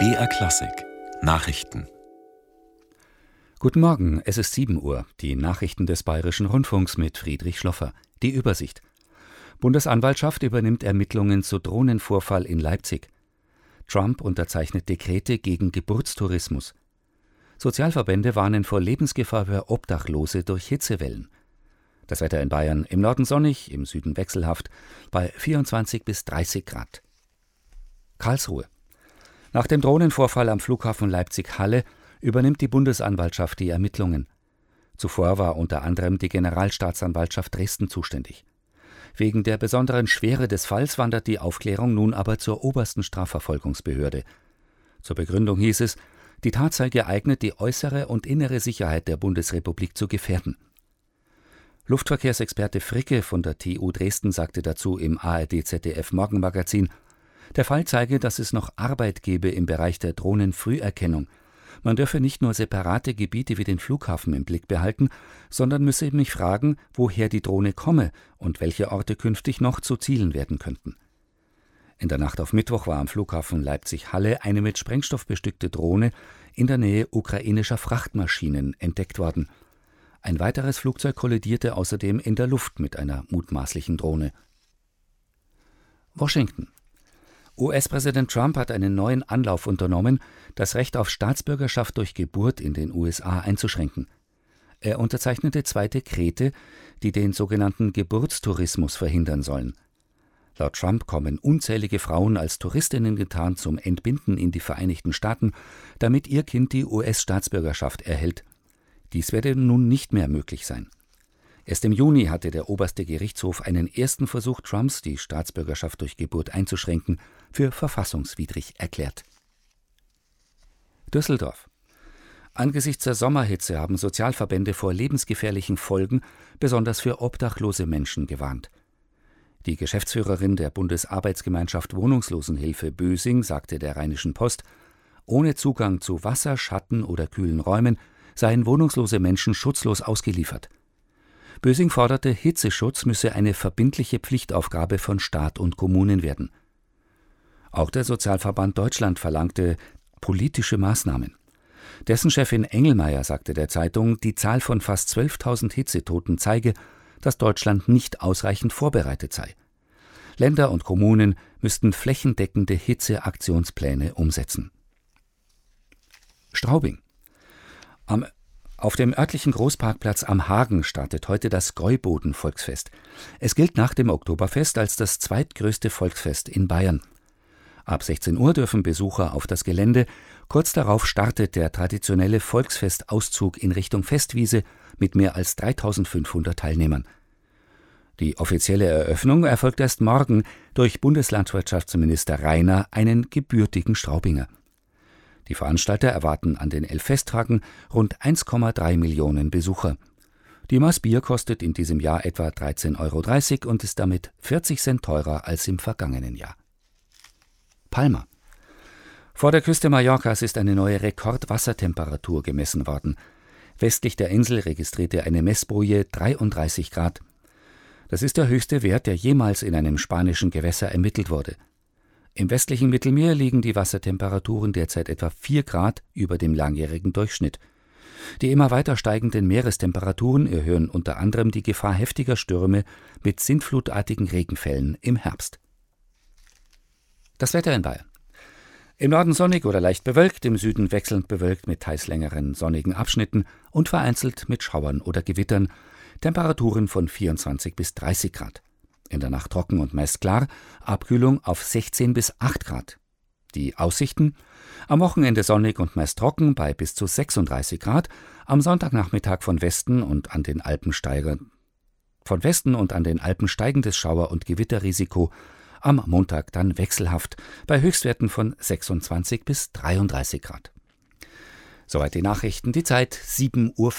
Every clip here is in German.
BR Klassik Nachrichten. Guten Morgen, es ist 7 Uhr. Die Nachrichten des Bayerischen Rundfunks mit Friedrich Schloffer. Die Übersicht. Bundesanwaltschaft übernimmt Ermittlungen zu Drohnenvorfall in Leipzig. Trump unterzeichnet Dekrete gegen Geburtstourismus. Sozialverbände warnen vor Lebensgefahr für Obdachlose durch Hitzewellen. Das Wetter in Bayern: im Norden sonnig, im Süden wechselhaft, bei 24 bis 30 Grad. Karlsruhe. Nach dem Drohnenvorfall am Flughafen Leipzig-Halle übernimmt die Bundesanwaltschaft die Ermittlungen. Zuvor war unter anderem die Generalstaatsanwaltschaft Dresden zuständig. Wegen der besonderen Schwere des Falls wandert die Aufklärung nun aber zur obersten Strafverfolgungsbehörde. Zur Begründung hieß es, die Tat sei geeignet, die äußere und innere Sicherheit der Bundesrepublik zu gefährden. Luftverkehrsexperte Fricke von der TU Dresden sagte dazu im ARD-ZDF-Morgenmagazin, der Fall zeige, dass es noch Arbeit gebe im Bereich der Drohnenfrüherkennung. Man dürfe nicht nur separate Gebiete wie den Flughafen im Blick behalten, sondern müsse mich fragen, woher die Drohne komme und welche Orte künftig noch zu Zielen werden könnten. In der Nacht auf Mittwoch war am Flughafen Leipzig-Halle eine mit Sprengstoff bestückte Drohne in der Nähe ukrainischer Frachtmaschinen entdeckt worden. Ein weiteres Flugzeug kollidierte außerdem in der Luft mit einer mutmaßlichen Drohne. Washington. US-Präsident Trump hat einen neuen Anlauf unternommen, das Recht auf Staatsbürgerschaft durch Geburt in den USA einzuschränken. Er unterzeichnete 2 Dekrete, die den sogenannten Geburtstourismus verhindern sollen. Laut Trump kommen unzählige Frauen als Touristinnen getarnt zum Entbinden in die Vereinigten Staaten, damit ihr Kind die US-Staatsbürgerschaft erhält. Dies werde nun nicht mehr möglich sein. Erst im Juni hatte der oberste Gerichtshof einen ersten Versuch Trumps, die Staatsbürgerschaft durch Geburt einzuschränken, für verfassungswidrig erklärt. Düsseldorf. Angesichts der Sommerhitze haben Sozialverbände vor lebensgefährlichen Folgen, besonders für obdachlose Menschen, gewarnt. Die Geschäftsführerin der Bundesarbeitsgemeinschaft Wohnungslosenhilfe Bösing sagte der Rheinischen Post, ohne Zugang zu Wasser, Schatten oder kühlen Räumen seien wohnungslose Menschen schutzlos ausgeliefert. Bösing forderte, Hitzeschutz müsse eine verbindliche Pflichtaufgabe von Staat und Kommunen werden. Auch der Sozialverband Deutschland verlangte politische Maßnahmen. Dessen Chefin Engelmeier sagte der Zeitung, die Zahl von fast 12.000 Hitzetoten zeige, dass Deutschland nicht ausreichend vorbereitet sei. Länder und Kommunen müssten flächendeckende Hitzeaktionspläne umsetzen. Straubing. Auf dem örtlichen Großparkplatz am Hagen startet heute das Gäuboden-Volksfest. Es gilt nach dem Oktoberfest als das zweitgrößte Volksfest in Bayern. Ab 16 Uhr dürfen Besucher auf das Gelände. Kurz darauf startet der traditionelle Volksfestauszug in Richtung Festwiese mit mehr als 3.500 Teilnehmern. Die offizielle Eröffnung erfolgt erst morgen durch Bundeslandwirtschaftsminister Rainer, einen gebürtigen Straubinger. Die Veranstalter erwarten an den 11 Festtagen rund 1,3 Millionen Besucher. Die Maß Bier kostet in diesem Jahr etwa 13,30 € und ist damit 40 Cent teurer als im vergangenen Jahr. Palma. Vor der Küste Mallorcas ist eine neue Rekordwassertemperatur gemessen worden. Westlich der Insel registrierte eine Messboje 33 Grad. Das ist der höchste Wert, der jemals in einem spanischen Gewässer ermittelt wurde. Im westlichen Mittelmeer liegen die Wassertemperaturen derzeit etwa 4 Grad über dem langjährigen Durchschnitt. Die immer weiter steigenden Meerestemperaturen erhöhen unter anderem die Gefahr heftiger Stürme mit sintflutartigen Regenfällen im Herbst. Das Wetter in Bayern. Im Norden sonnig oder leicht bewölkt, im Süden wechselnd bewölkt mit teils längeren sonnigen Abschnitten und vereinzelt mit Schauern oder Gewittern. Temperaturen von 24 bis 30 Grad. In der Nacht trocken und meist klar, Abkühlung auf 16 bis 8 Grad. Die Aussichten: am Wochenende sonnig und meist trocken bei bis zu 36 Grad, am Sonntagnachmittag von Westen und an den Alpen steigendes Schauer- und Gewitterrisiko, am Montag dann wechselhaft bei Höchstwerten von 26 bis 33 Grad. Soweit die Nachrichten, die Zeit 7:05 Uhr.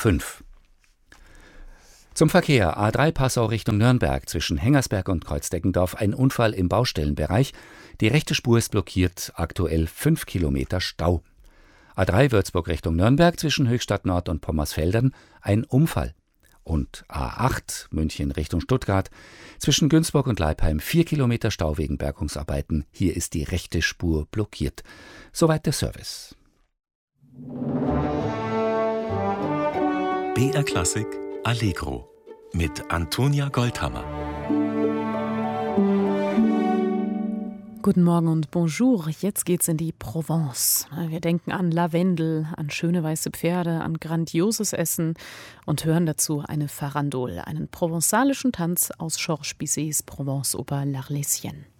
Zum Verkehr: A3 Passau Richtung Nürnberg, zwischen Hengersberg und Kreuzdeggendorf ein Unfall im Baustellenbereich. Die rechte Spur ist blockiert, aktuell 5 Kilometer Stau. A3 Würzburg Richtung Nürnberg, zwischen Höchstadt Nord und Pommersfeldern ein Unfall. Und A8 München Richtung Stuttgart. Zwischen Günzburg und Leipheim 4 Kilometer Stau wegen Bergungsarbeiten. Hier ist die rechte Spur blockiert. Soweit der Service. BR Klassik Allegro mit Antonia Goldhammer. Guten Morgen und bonjour. Jetzt geht's in die Provence. Wir denken an Lavendel, an schöne weiße Pferde, an grandioses Essen und hören dazu eine Farandole, einen provenzalischen Tanz aus Georges Bizets Provence-Oper L'Arlésienne.